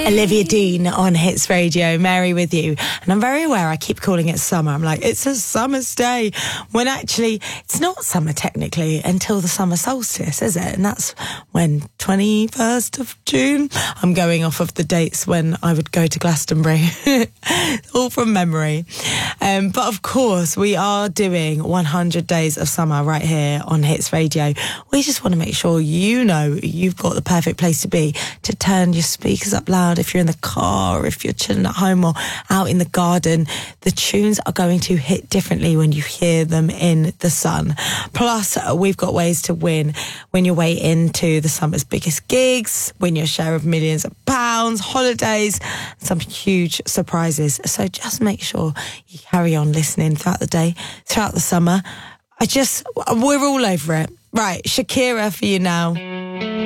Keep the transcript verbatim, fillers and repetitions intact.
Olivia Dean on Hits Radio, Mary with you. And I'm very aware I keep calling it summer. I'm like, it's a summer's day. When actually, it's not summer technically until the summer solstice, is it? And that's when, twenty-first of June? I'm going off of the dates when I would go to Glastonbury. All from memory. Um, but of course, we are doing one hundred days of summer right here on Hits Radio. We just want to make sure you know you've got the perfect place to be to turn your speakers up loud if you're in the car or if you're chilling at home or out in the garden. The tunes are going to hit differently when you hear them in the sun. Plus, we've got ways to win when your way into the summer's biggest gigs, win your share of millions of pounds, holidays, some huge surprises. So just make sure you carry on listening throughout the day, throughout the summer. I just, we're all over it. Right, Shakira for you now.